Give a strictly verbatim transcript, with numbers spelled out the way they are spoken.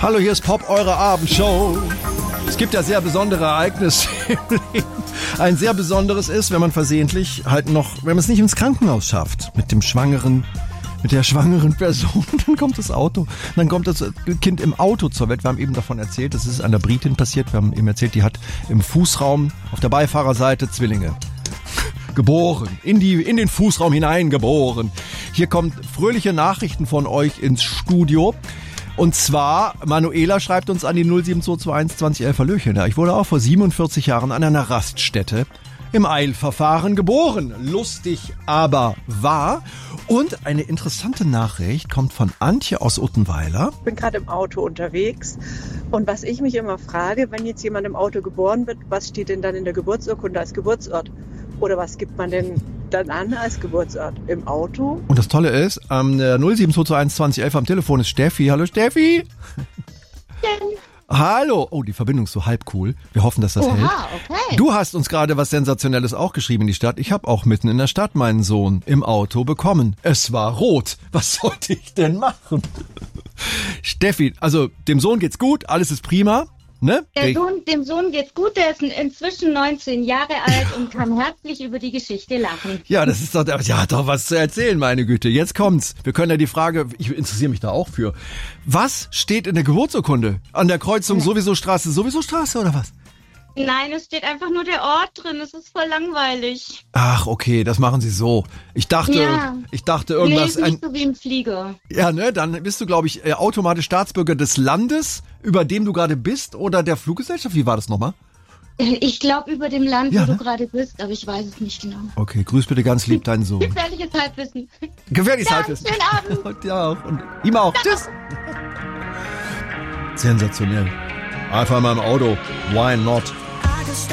Hallo, hier ist Pop, eure Abendshow. Es gibt ja sehr besondere Ereignisse im Leben. Ein sehr besonderes ist, wenn man versehentlich halt noch, wenn man es nicht ins Krankenhaus schafft, mit dem schwangeren, mit der schwangeren Person, dann kommt das Auto, dann kommt das Kind im Auto zur Welt. Wir haben eben davon erzählt, das ist einer Britin passiert. Wir haben eben erzählt, die hat im Fußraum auf der Beifahrerseite Zwillinge geboren, in die, in den Fußraum hineingeboren. Hier kommt fröhliche Nachrichten von euch ins Studio. Und zwar, Manuela schreibt uns an die null sieben zwei zwei eins zwanzig elf Hallöchen. Ja, ich wurde auch vor siebenundvierzig Jahren an einer Raststätte im Eilverfahren geboren. Lustig, aber wahr. Und eine interessante Nachricht kommt von Antje aus Uttenweiler. Ich bin gerade im Auto unterwegs und was ich mich immer frage, wenn jetzt jemand im Auto geboren wird, was steht denn dann in der Geburtsurkunde als Geburtsort? Oder was gibt man denn dann an als Geburtsort im Auto? Und das Tolle ist, ähm, der null sieben zwei zwei eins zwanzig elf am Telefon ist Steffi. Hallo Steffi. Ja. Hallo. Oh, die Verbindung ist so halb cool. Wir hoffen, dass das Oha, hält. Okay. Du hast uns gerade was Sensationelles auch geschrieben in die Stadt. Ich habe auch mitten in der Stadt meinen Sohn im Auto bekommen. Es war rot. Was sollte ich denn machen? Steffi, also dem Sohn geht's gut, alles ist prima. Ne? Der Sohn, dem Sohn geht's gut, der ist inzwischen neunzehn Jahre alt und kann herzlich über die Geschichte lachen. Ja, das ist doch, ja, hat doch was zu erzählen, meine Güte. Jetzt kommt's. Wir können ja die Frage, ich interessiere mich da auch für. Was steht in der Geburtsurkunde? An der Kreuzung sowieso Straße, sowieso Straße oder was? Nein, es steht einfach nur der Ort drin. Es ist voll langweilig. Ach, okay, das machen sie so. Ich dachte, ja. ich dachte irgendwas. Nee, ist nicht so wie im Flieger. Ja, ne, dann bist du, glaube ich, automatisch Staatsbürger des Landes, über dem du gerade bist, oder der Fluggesellschaft. Wie war das nochmal? Ich glaube über dem Land, ja, wo ne? du gerade bist, aber ich weiß es nicht genau. Okay, grüß bitte ganz lieb deinen Sohn. Gefährliches Halbwissen. Gefährliches Ja, Halbwissen. schönen Abend. Und ja auch. Und ihm auch. Tschüss. Sensationell. Einfach mal im Auto. Why not?